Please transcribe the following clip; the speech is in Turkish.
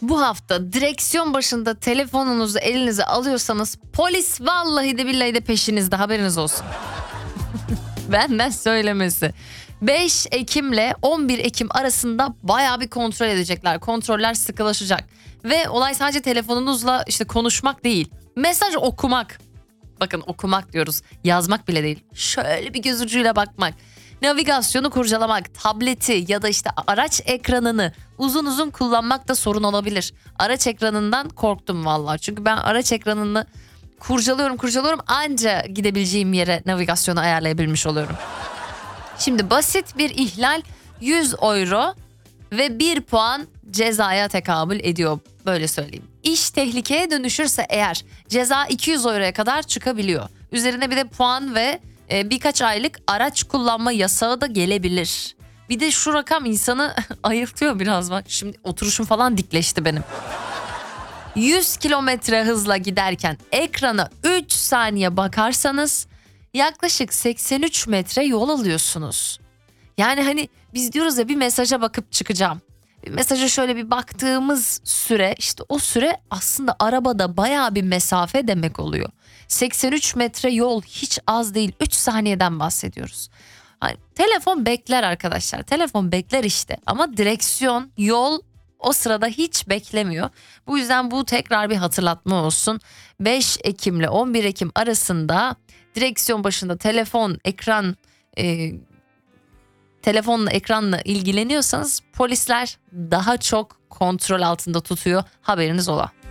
Bu hafta direksiyon başında telefonunuzu elinize alıyorsanız polis vallahi de billahi de peşinizde, haberiniz olsun. Benden söylemesi. 5 Ekim ile 11 Ekim arasında bayağı bir kontrol edecekler. Kontroller sıkılaşacak. Ve olay sadece telefonunuzla işte konuşmak değil. Mesaj okumak. Bakın okumak diyoruz. Yazmak bile değil. Şöyle bir göz ucuyla bakmak. Navigasyonu kurcalamak, tableti ya da işte araç ekranını uzun uzun kullanmak da sorun olabilir. Araç ekranından korktum vallahi. Çünkü ben araç ekranını kurcalıyorum anca gidebileceğim yere navigasyonu ayarlayabilmiş oluyorum. Şimdi basit bir ihlal 100 euro ve 1 puan cezaya tekabül ediyor, böyle söyleyeyim. İş tehlikeye dönüşürse eğer ceza 200 euroya kadar çıkabiliyor. Üzerine bir de puan ve birkaç aylık araç kullanma yasağı da gelebilir. Bir de şu rakam insanı ayıltıyor biraz bak. Şimdi oturuşum falan dikleşti benim. 100 kilometre hızla giderken ekrana 3 saniye bakarsanız yaklaşık 83 metre yol alıyorsunuz. Yani hani biz diyoruz ya, bir mesaja bakıp çıkacağım. Bir mesaja şöyle bir baktığımız süre, işte o süre aslında arabada bayağı bir mesafe demek oluyor. 83 metre yol hiç az değil, 3 saniyeden bahsediyoruz. Hani telefon bekler arkadaşlar, telefon bekler işte, ama direksiyon, yol o sırada hiç beklemiyor. Bu yüzden bu tekrar bir hatırlatma olsun. 5 Ekim ile 11 Ekim arasında direksiyon başında telefonla ekranla ilgileniyorsanız polisler daha çok kontrol altında tutuyor, haberiniz ola.